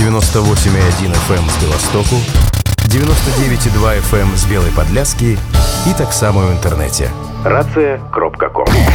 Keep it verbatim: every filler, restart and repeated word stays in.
девяносто восемь и один эф эм з Белостоку, девяносто девять и два эф эм з Белой Подляски и так само в интернете. рация крапка ком.